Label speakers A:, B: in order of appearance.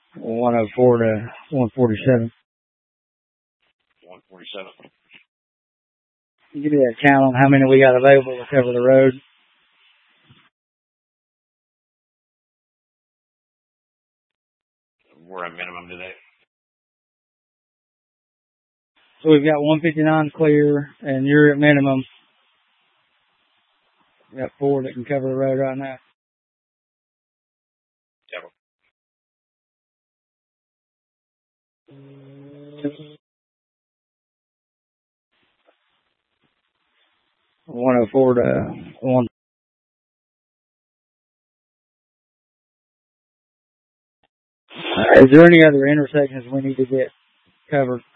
A: 104 to 147.
B: 147.
A: Give me that count on how many we got available to cover the road.
B: We're at minimum today.
A: So we've got 159 clear, and you're at minimum. We got 4 that can cover the road right now.
B: Yep.
A: 104 to 1. Is there any other intersections we need to get covered?